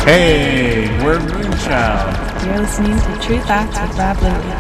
Hey, we're Moonchild. You're listening to True Facts with Rob Louie.